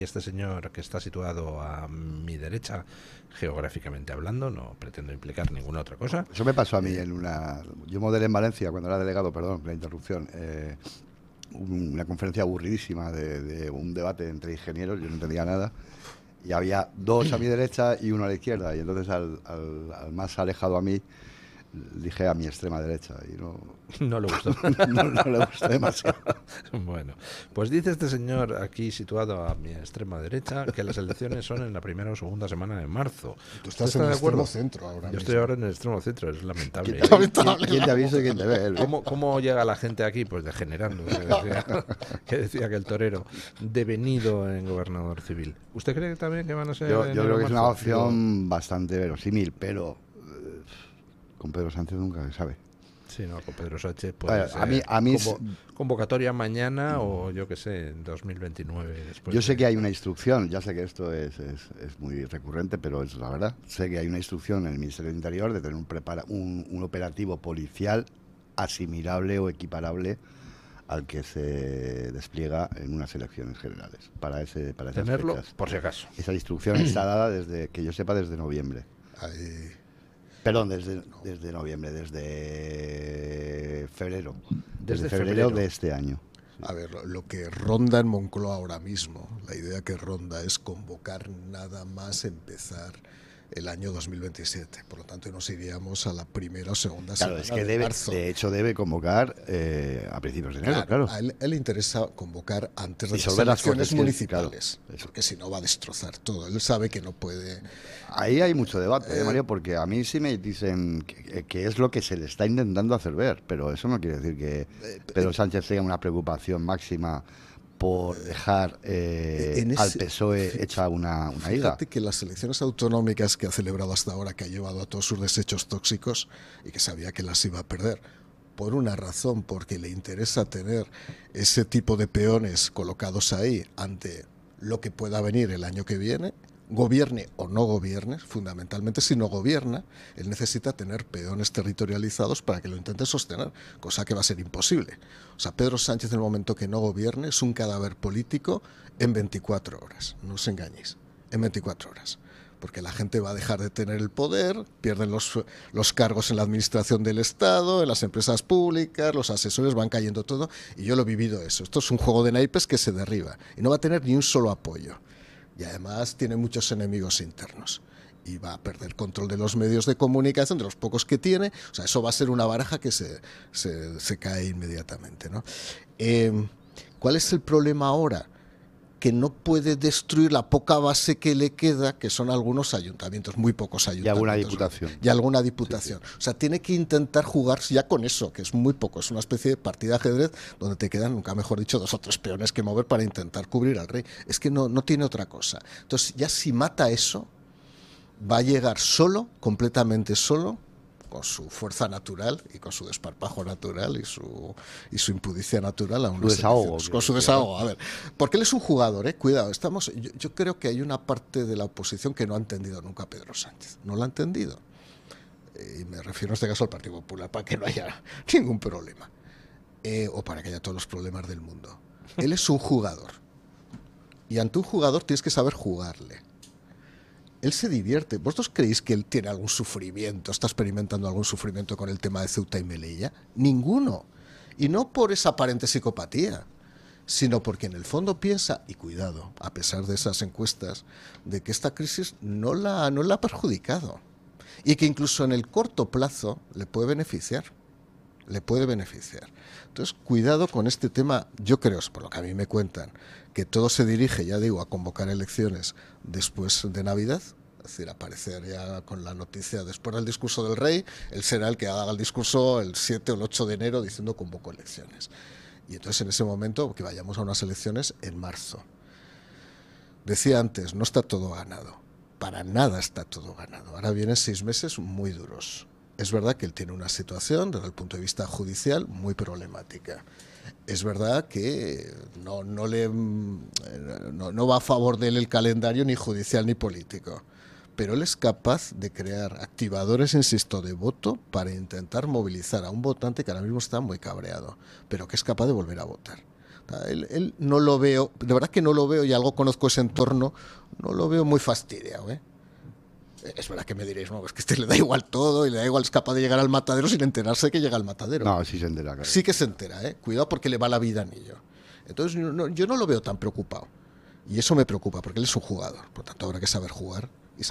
Este señor que está situado a mi derecha, geográficamente hablando, no pretendo implicar ninguna otra cosa. Eso me pasó a mí en una... Yo modelé en Valencia cuando era delegado, perdón, la interrupción, una conferencia aburridísima de un debate entre ingenieros, yo no entendía nada, y había dos a mi derecha y uno a la izquierda, y entonces al más alejado a mí dije a mi extrema derecha y no, No le gustó. no le gustó demasiado. Bueno, pues dice este señor aquí situado a mi extrema derecha que las elecciones son en la primera o segunda semana de marzo. Tú ¿Usted estás está en el de acuerdo? extremo centro ahora Yo mismo. estoy ahora en el extremo centro, es lamentable. ¿Quién te avisa y quién te ve? ¿Cómo llega la gente aquí? Pues degenerando, que decía que el torero, devenido en gobernador civil. ¿Usted cree también que van a ser Yo enero creo o que es una marzo? opción bastante verosímil, pero con Pedro Sánchez nunca se sabe. Sí, no, con Pedro Sánchez puede A mí, ser convocatoria mañana o yo qué sé, en 2029. Después yo sé que hay una instrucción, ya sé que esto es muy recurrente, pero es la verdad. Sé que hay una instrucción en el Ministerio del Interior de tener un operativo policial asimilable o equiparable al que se despliega en unas elecciones generales para esas tenerlo fechas. por si acaso. Esa instrucción está dada desde, que yo sepa, desde noviembre. Ahí, Perdón, desde noviembre, desde febrero. Desde febrero febrero de este año. a ver, lo que ronda en Moncloa ahora mismo, la idea que ronda es convocar nada más empezar el año 2027. Por lo tanto, nos iríamos a la primera o segunda Claro, semana es que de debe, marzo. de hecho debe convocar a principios de enero, claro. A él le interesa convocar antes de las Disolver las elecciones Cortes, municipales, claro, eso. porque si no va a destrozar todo. Él sabe que no puede... Ahí hay mucho debate, Mario, porque a mí sí me dicen que es lo que se le está intentando hacer ver, pero eso no quiere decir que Pedro Sánchez tenga una preocupación máxima por dejar al PSOE hecha una higa. Fíjate que las elecciones autonómicas que ha celebrado hasta ahora, que ha llevado a todos sus desechos tóxicos y que sabía que las iba a perder, por una razón, porque le interesa tener ese tipo de peones colocados ahí ante lo que pueda venir el año que viene, gobierne o no gobierne, fundamentalmente si no gobierna, él necesita tener peones territorializados para que lo intente sostener, cosa que va a ser imposible. O sea, Pedro Sánchez en el momento que no gobierne es un cadáver político en 24 horas, no os engañéis, en 24 horas. Porque la gente va a dejar de tener el poder, pierden los cargos en la administración del Estado, en las empresas públicas, los asesores van cayendo todo, y yo lo he vivido eso. Esto es un juego de naipes que se derriba y no va a tener ni un solo apoyo. Y además tiene muchos enemigos internos y va a perder control de los medios de comunicación, de los pocos que tiene. O sea, eso va a ser una baraja que se cae inmediatamente, ¿no? ¿Cuál es el problema ahora? Que no puede destruir la poca base que le queda, que son algunos ayuntamientos, muy pocos ayuntamientos. Y alguna diputación. Y alguna diputación. Sí, sí. O sea, tiene que intentar jugar ya con eso, que es muy poco. Es una especie de partida de ajedrez donde te quedan, nunca mejor dicho, 2 o 3 peones que mover para intentar cubrir al rey. Es que no tiene otra cosa. Entonces, ya si mata eso, va a llegar solo, completamente solo, con su fuerza natural y con su desparpajo natural y su impudicia natural a unas elecciones, con su desahogo. A ver, porque él es un jugador, cuidado, yo creo que hay una parte de la oposición que no ha entendido nunca a Pedro Sánchez, no lo ha entendido, y me refiero en este caso al Partido Popular, para que no haya ningún problema, o para que haya todos los problemas del mundo. Él es un jugador, y ante un jugador tienes que saber jugarle. Él se divierte. ¿Vosotros creéis que él tiene algún sufrimiento, está experimentando algún sufrimiento con el tema de Ceuta y Melilla? Ninguno. Y no por esa aparente psicopatía, sino porque en el fondo piensa, y cuidado, a pesar de esas encuestas, de que esta crisis no la ha perjudicado. Y que incluso en el corto plazo le puede beneficiar. Le puede beneficiar. Entonces, cuidado con este tema. Yo creo, por lo que a mí me cuentan, que todo se dirige, ya digo, a convocar elecciones después de Navidad, es decir, aparecer ya con la noticia después del discurso del rey, él será el que haga el discurso el 7 o el 8 de enero diciendo convoco elecciones. Y entonces en ese momento que vayamos a unas elecciones en marzo. Decía antes, no está todo ganado. Para nada está todo ganado. Ahora vienen 6 meses muy duros. Es verdad que él tiene una situación, desde el punto de vista judicial, muy problemática. Es verdad que no va a favor de él el calendario ni judicial ni político, pero él es capaz de crear activadores, insisto, de voto para intentar movilizar a un votante que ahora mismo está muy cabreado, pero que es capaz de volver a votar. Él no lo veo, de verdad que no lo veo, y algo conozco ese entorno, no lo veo muy fastidiado, ¿eh? Es verdad que me diréis, no, es que este le da igual todo y le da igual, es capaz de llegar al matadero sin enterarse que llega al matadero. No, sí se entera, claro. Sí que se entera, ¿eh? Cuidado porque le va la vida en ello. Entonces yo no lo veo tan preocupado. Y eso me preocupa, porque él es un jugador, por tanto habrá que saber jugar.